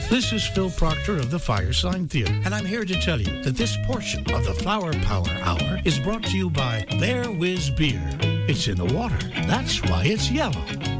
This is Phil Proctor of the Firesign Theater, and I'm here to tell you that this portion of the Flower Power Hour is brought to you by Bear Whiz Beer. It's in the water. That's why it's yellow.